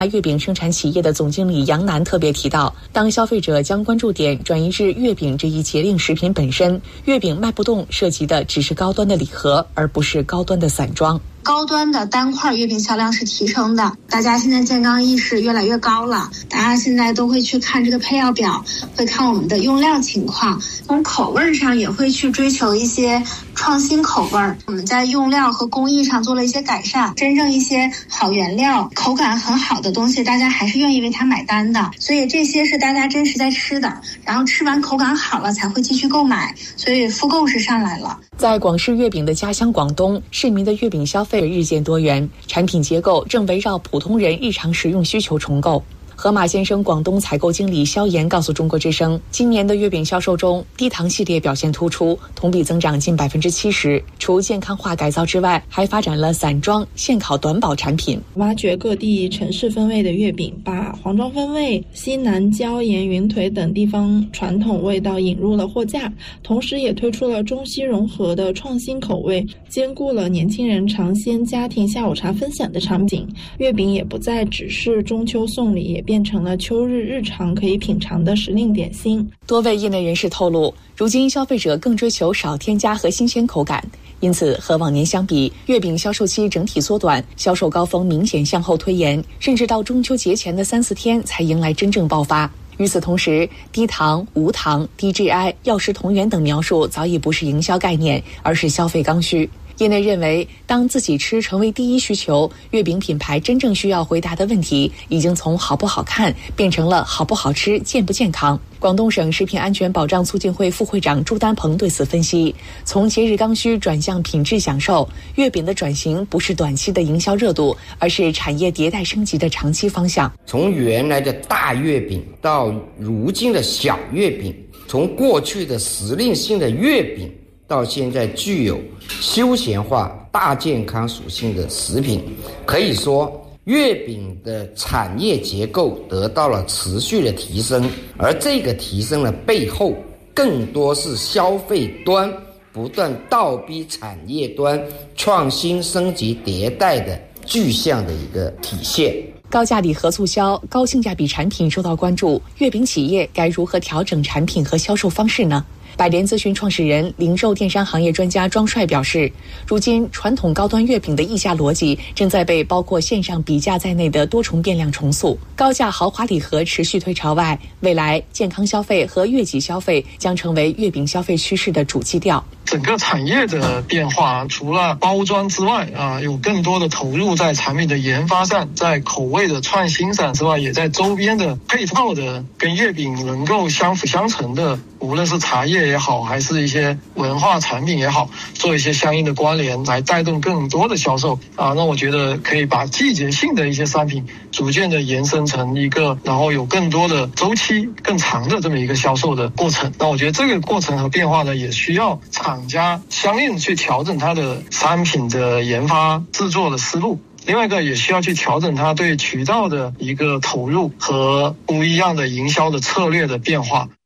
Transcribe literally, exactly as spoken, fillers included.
月饼生产企业的总经理杨楠特别提到，当消费者将关注点转移至月饼这一节令食品本身，月饼卖不动涉及的只是高端的礼盒，而不是高端的散装。 高端的单块月饼销量是提升的，大家现在健康意识越来越高了，大家现在都会去看这个配料表，会看我们的用料情况，从口味上也会去追求一些创新口味。我们在用料和工艺上做了一些改善，真正一些好原料、口感很好的东西，大家还是愿意为它买单的。所以这些是大家真实在吃的，然后吃完口感好了才会继续购买，所以复购是上来了。 在广式月饼的家乡广东，市民的月饼消费日渐多元，产品结构正围绕普通人日常食用需求重构。河马先生广东采购经理萧岩告诉中国之声，今年的月饼销售中，低糖系列表现突出，同比增长近百分之七十。除健康化改造之外，还发展了散装、现烤短保产品， 挖掘各地城市风味的月饼，把黄庄风味、西南椒盐云腿等地方传统味道引入了货架，同时也推出了中西融合的创新口味，兼顾了年轻人尝鲜、家庭下午茶分享的场景。月饼也不再只是中秋送礼，也变成了秋日日常可以品尝的时令点心。 多位业内人士透露，如今消费者更追求少添加和新鲜口感，因此和往年相比，月饼销售期整体缩短，销售高峰明显向后推延，甚至到中秋节前的三四天才迎来真正爆发。与此同时，低糖、无糖、D G I、药食同源等描述早已不是营销概念，而是消费刚需。业内认为，当自己吃成为第一需求，月饼品牌真正需要回答的问题，已经从好不好看变成了好不好吃、健不健康。广东省食品安全保障促进会副会长朱丹鹏对此分析，从节日刚需转向品质享受，月饼的转型不是短期的营销热度，而是产业迭代升级的长期方向。 从原来的大月饼到如今的小月饼，从过去的时令性的月饼到现在具有休闲化、大健康属性的食品，可以说月饼的产业结构得到了持续的提升，而这个提升的背后，更多是消费端不断倒逼产业端创新升级迭代的具象的一个体现。 高价礼盒促销、高性价比产品受到关注，月饼企业该如何调整产品和销售方式呢？百联咨询创始人、零售电商行业专家庄帅表示，如今传统高端月饼的议价逻辑正在被包括线上比价在内的多重变量重塑，高价豪华礼盒持续退潮外，未来健康消费和悦己消费将成为月饼消费趋势的主基调。 整个产业的变化，除了包装之外啊，有更多的投入在产品的研发上，在口味的创新上之外，也在周边的配套的跟月饼能够相辅相成的，无论是茶叶也好，还是一些文化产品也好，做一些相应的关联，来带动更多的销售啊。那我觉得可以把季节性的一些商品逐渐的延伸成一个，然后有更多的周期更长的这么一个销售的过程。那我觉得这个过程和变化呢，也需要厂家相应去调整它的商品的研发制作的思路。另外一个也需要去调整它对渠道的一个投入和不一样的营销的策略的变化。